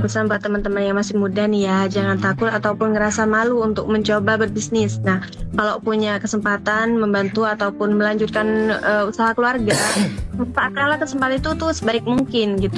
pesan buat teman-teman yang masih muda nih ya, jangan takut ataupun ngerasa malu untuk mencoba berbisnis. Nah, kalau punya kesempatan membantu ataupun melanjutkan usaha keluarga, manfaatkanlah kesempatan itu tuh sebaik mungkin gitu.